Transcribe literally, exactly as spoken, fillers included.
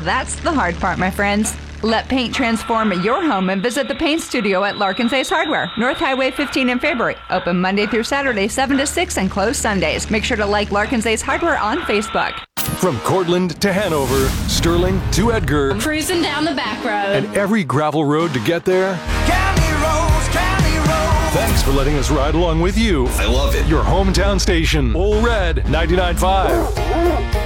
that's the hard part, my friends. Let paint transform your home and visit the paint studio at Larkin's Ace Hardware, North Highway fifteen in Fairbury. Open Monday through Saturday, seven to six, and closed Sundays. Make sure to like Larkin's Ace Hardware on Facebook. From Cortland to Hanover, Sterling to Edgar, cruising down the back road, and every gravel road to get there. County roads, county roads. Thanks for letting us ride along with you. I love it. Your hometown station, Ole Red ninety-nine point five.